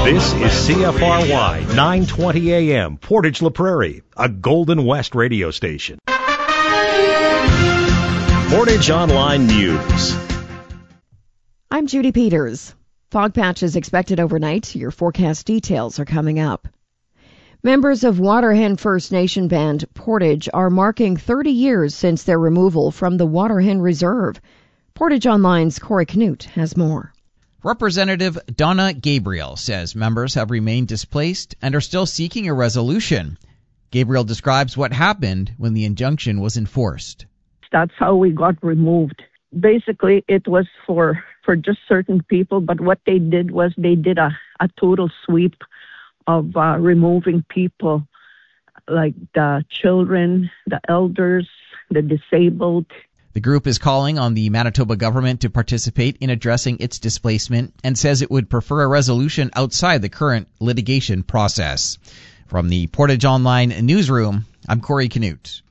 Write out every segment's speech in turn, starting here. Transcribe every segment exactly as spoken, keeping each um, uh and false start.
This is C F R Y nine twenty A M, Portage La Prairie, a Golden West radio station. Portage Online News. I'm Judy Peters. Fog patches expected overnight. Your forecast details are coming up. Members of Waterhen First Nation band Portage are marking thirty years since their removal from the Waterhen Reserve. Portage Online's Corey Knut has more. Representative Donna Gabriel says members have remained displaced and are still seeking a resolution. Gabriel describes what happened when the injunction was enforced. That's how we got removed. Basically, it was for, for just certain people, but what they did was they did a, a total sweep of uh, removing people like the children, the elders, the disabled. The group is calling on the Manitoba government to participate in addressing its displacement and says it would prefer a resolution outside the current litigation process. From the Portage Online newsroom, I'm Corey Knut.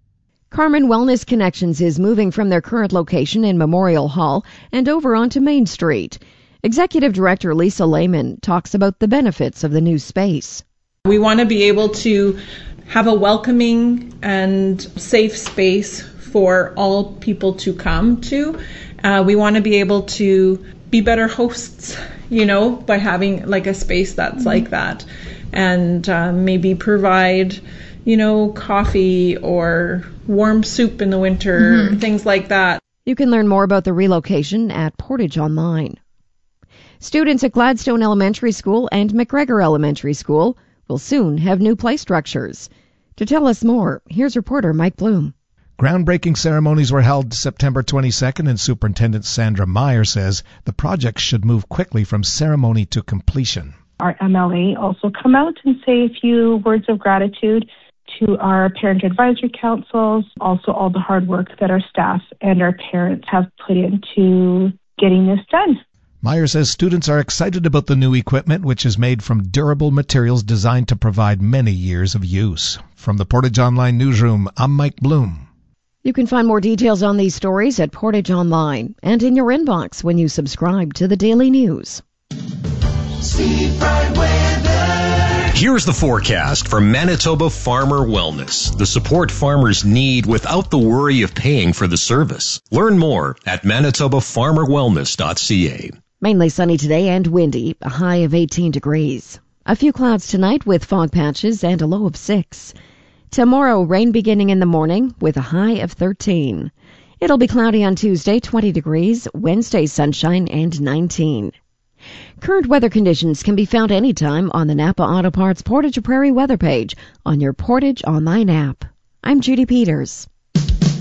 Carmen Wellness Connections is moving from their current location in Memorial Hall and over onto Main Street. Executive Director Lisa Lehman talks about the benefits of the new space. We want to be able to have a welcoming and safe space for all people to come to. Uh, we want to be able to be better hosts, you know, by having like a space that's mm-hmm. like that, and uh, maybe provide, you know, coffee or warm soup in the winter, mm-hmm. things like that. You can learn more about the relocation at Portage Online. Students at Gladstone Elementary School and McGregor Elementary School will soon have new play structures. To tell us more, here's reporter Mike Bloom. Groundbreaking ceremonies were held September twenty-second, and Superintendent Sandra Meyer says the project should move quickly from ceremony to completion. Our M L A also come out and say a few words of gratitude to our parent advisory councils, also all the hard work that our staff and our parents have put into getting this done. Meyer says students are excited about the new equipment, which is made from durable materials designed to provide many years of use. From the Portage Online newsroom, I'm Mike Bloom. You can find more details on these stories at Portage Online and in your inbox when you subscribe to the Daily News. Here's the forecast for Manitoba Farmer Wellness, the support farmers need without the worry of paying for the service. Learn more at manitoba farmer wellness dot c a. Mainly sunny today and windy, a high of eighteen degrees. A few clouds tonight with fog patches and a low of six. Tomorrow, rain beginning in the morning with a high of thirteen. It'll be cloudy on Tuesday, twenty degrees, Wednesday sunshine and nineteen. Current weather conditions can be found anytime on the Napa Auto Parts Portage Prairie weather page on your Portage Online app. I'm Judy Peters.